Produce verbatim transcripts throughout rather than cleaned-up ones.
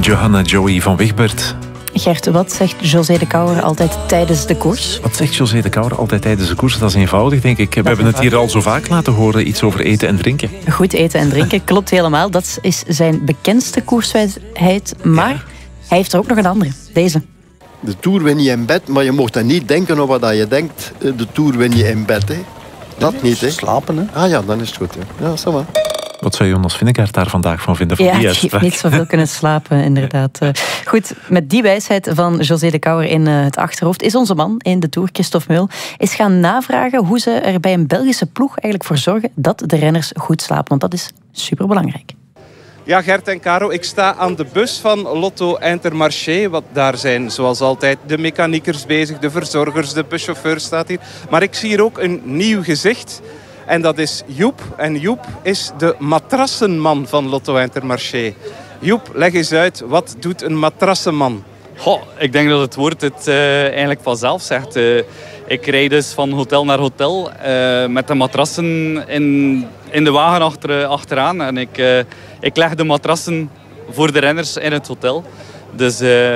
Johanna Joey van Wigbert. Gert, wat zegt José de Kouwer altijd tijdens de koers? Wat zegt José de Kouwer altijd tijdens de koers? Dat is eenvoudig, denk ik. We hebben het hier al zo vaak laten horen, iets over eten en drinken. Goed eten en drinken, klopt helemaal. Dat is zijn bekendste koerswijsheid. Maar ja. hij heeft er ook nog een andere. Deze. De Tour win je in bed, maar je mocht dan niet denken op wat je denkt. De Tour win je in bed, hè. Dat nee, niet, hè. Slapen, hè. Ah ja, dan is het goed, hè. Ja, zo maar. Wat zou Jonas Vingegaard daar vandaag van vinden? Van ja, die ik heb niet zoveel kunnen slapen, inderdaad. Goed, met die wijsheid van José de Kouwer in het achterhoofd is onze man in de Tour, Christophe Meul, is gaan navragen hoe ze er bij een Belgische ploeg eigenlijk voor zorgen dat de renners goed slapen. Want dat is superbelangrijk. Ja, Gert en Caro, ik sta aan de bus van Lotto Intermarché. Want daar zijn zoals altijd de mechaniekers bezig, de verzorgers, de buschauffeur staat hier. Maar ik zie hier ook een nieuw gezicht. En dat is Joep. En Joep is de matrassenman van Lotto Intermarché. Joep, leg eens uit, wat doet een matrassenman? Goh, ik denk dat het woord het uh, eigenlijk vanzelf zegt. Uh, ik rijd dus van hotel naar hotel uh, met de matrassen in, in de wagen achter, achteraan. En ik, uh, ik leg de matrassen voor de renners in het hotel. Dus uh,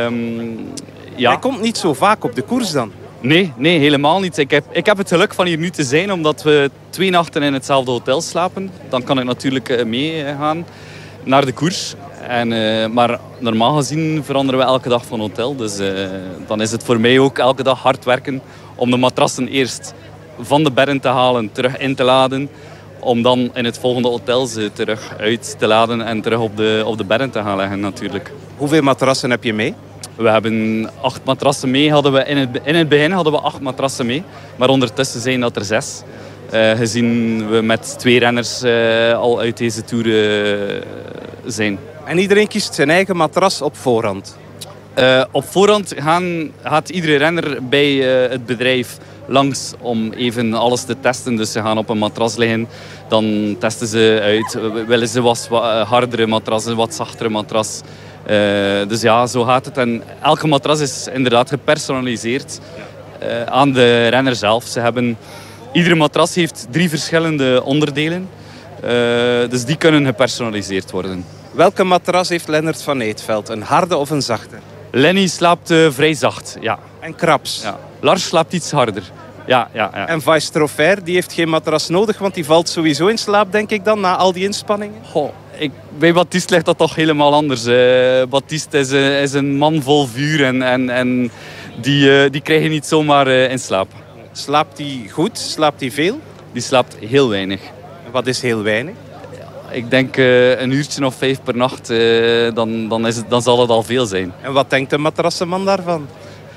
ja. Hij komt niet zo vaak op de koers dan? Nee, nee, helemaal niet. Ik heb, ik heb het geluk van hier nu te zijn, omdat we twee nachten in hetzelfde hotel slapen. Dan kan ik natuurlijk meegaan naar de koers. En, uh, maar normaal gezien veranderen we elke dag van hotel. Dus uh, dan is het voor mij ook elke dag hard werken om de matrassen eerst van de bergen te halen, terug in te laden. Om dan in het volgende hotel ze terug uit te laden en terug op de, op de bergen te gaan leggen natuurlijk. Hoeveel matrassen heb je mee? We hebben acht matrassen mee. Hadden we in, het, in het begin hadden we acht matrassen mee. Maar ondertussen zijn dat er zes. Uh, gezien we met twee renners uh, al uit deze Tour uh, zijn. En iedereen kiest zijn eigen matras op voorhand? Uh, op voorhand gaan, gaat iedere renner bij uh, het bedrijf langs om even alles te testen. Dus ze gaan op een matras liggen. Dan testen ze uit. Willen ze wat hardere matras, een wat zachtere matras. Uh, dus ja, zo gaat het. En elke matras is inderdaad gepersonaliseerd uh, aan de renner zelf. Ze hebben, iedere matras heeft drie verschillende onderdelen. Uh, dus die kunnen gepersonaliseerd worden. Welke matras heeft Lennart van Eetveld? Een harde of een zachte? Lenny slaapt uh, vrij zacht, ja. En Krabs? Ja. Lars slaapt iets harder. Ja, ja, ja. En Vice Trofer, die heeft geen matras nodig, want die valt sowieso in slaap, denk ik dan, na al die inspanningen? Goh, ik, bij Baptiste ligt dat toch helemaal anders. Uh, Baptiste is, uh, is een man vol vuur en, en, en die, uh, die krijg je niet zomaar uh, in slaap. Slaapt hij goed? Slaapt hij veel? Die slaapt heel weinig. En wat is heel weinig? Ik denk uh, een uurtje of vijf per nacht, uh, dan, dan, is het, dan zal het al veel zijn. En wat denkt de matrassenman daarvan?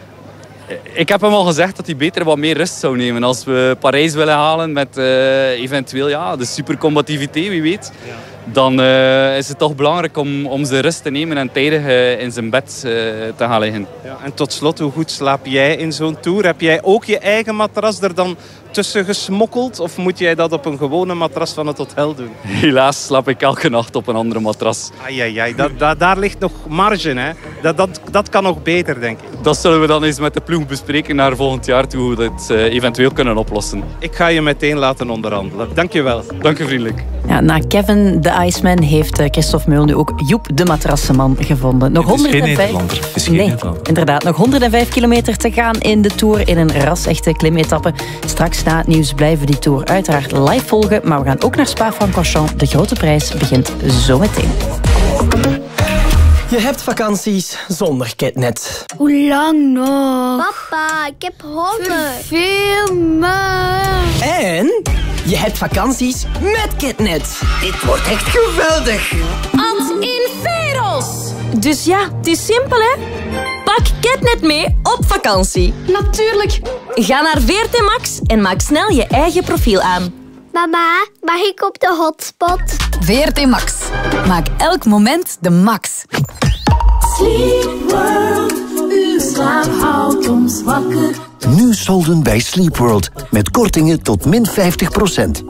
Ik heb hem al gezegd dat hij beter wat meer rust zou nemen. Als we Parijs willen halen met uh, eventueel ja, de supercombativiteit, wie weet. Ja. Dan uh, is het toch belangrijk om, om zijn rust te nemen en tijdig uh, in zijn bed uh, te gaan liggen. Ja, en tot slot, hoe goed slaap jij in zo'n tour? Heb jij ook je eigen matras er dan tussen gesmokkeld? Of moet jij dat op een gewone matras van het hotel doen? Helaas slaap ik elke nacht op een andere matras. Ai, ai, ai. Dat, dat, daar ligt nog marge, hè? Dat, dat, dat kan nog beter, denk ik. Dat zullen we dan eens met de ploeg bespreken naar volgend jaar toe, hoe we dit uh, eventueel kunnen oplossen. Ik ga je meteen laten onderhandelen. Dank je wel. Dank je vriendelijk. Ja, na Kevin de Iceman heeft Christophe Meul nu ook Joep de matrassenman gevonden. Nog Het is geen Nederlander. Het is geen nee, Nederlander. Inderdaad, nog honderdvijf kilometer te gaan in de Tour in een ras-echte klimetappe. Straks na het nieuws blijven we die Tour uiteraard live volgen, maar we gaan ook naar Spa-Francorchamps. De grote prijs begint zo meteen. Je hebt vakanties zonder Ketnet. Hoe lang nog? Papa, ik heb honger. Veel meer. En je hebt vakanties met Ketnet. Dit wordt echt geweldig. Ad inferos. Dus ja, het is simpel, hè? Pak Ketnet mee op vakantie. Natuurlijk. Ga naar V R T Max en maak snel je eigen profiel aan. Mama, mag ik op de hotspot? V R T Max. Maak elk moment de max. Sleep World, uw slaap houdt ons wakker. Nu solden bij Sleep World. Met kortingen tot min vijftig procent.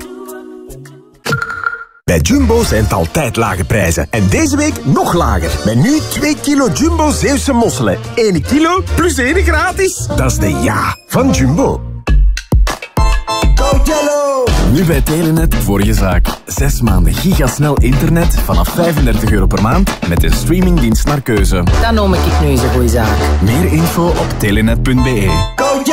Bij Jumbo zijn het altijd lage prijzen. En deze week nog lager. Met nu twee kilo Jumbo Zeeuwse mosselen. één kilo plus één gratis. Dat is de ja van Jumbo. Go Jello! Nu bij Telenet voor je zaak. Zes maanden gigasnel internet vanaf vijfendertig euro per maand met een streamingdienst naar keuze. Dan noem ik het nu eens een goede zaak. Meer info op telenet punt be.